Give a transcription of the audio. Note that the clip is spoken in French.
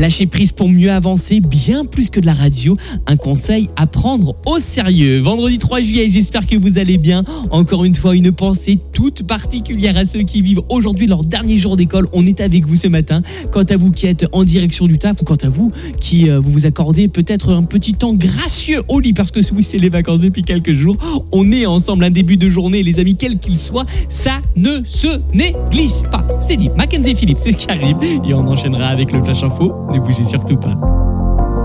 Lâcher prise pour mieux avancer, bien plus que de la radio, un conseil à prendre au sérieux. Vendredi 3 juillet, j'espère que vous allez bien. Encore une fois, une pensée toute particulière à ceux qui vivent aujourd'hui leur dernier jour d'école. On est avec vous ce matin. Quant à vous qui êtes en direction du taf, ou quant à vous qui vous accordez peut-être un petit temps gracieux au lit, parce que oui, c'est les vacances depuis quelques jours. On est ensemble un début de journée, les amis, quel qu'il soit, ça ne se néglige pas. C'est dit, Mackenzie Philippe, c'est ce qui arrive. Et on enchaînera avec le Flash Info. Ne bougez surtout pas.